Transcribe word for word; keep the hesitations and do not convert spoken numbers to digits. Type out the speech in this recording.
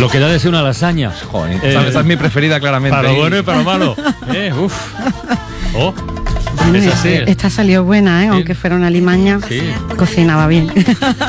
Lo que da de ser una lasaña. Joder, Eh, esa, esa es mi preferida, claramente. Para lo bueno y para lo malo. Eh, uf. Oh, es así. Esta salió buena, ¿eh? Sí. Aunque fuera una limaña, Sí. cocinaba bien.